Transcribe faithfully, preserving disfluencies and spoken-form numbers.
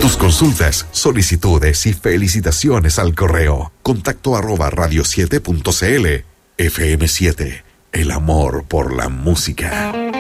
Tus consultas, solicitudes y felicitaciones al correo contacto arroba radio siete punto c l. F M siete, el amor por la música.